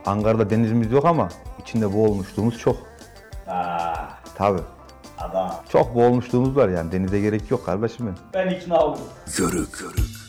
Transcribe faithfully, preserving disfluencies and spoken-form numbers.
Ankara'da denizimiz yok ama içinde boğulmuşluğumuz çok. Ha, Tabii. adam. Çok boğulmuşluğumuz var yani. Denize gerek yok kardeşim benim. Ben ikna oldum. Yörük. Yörük.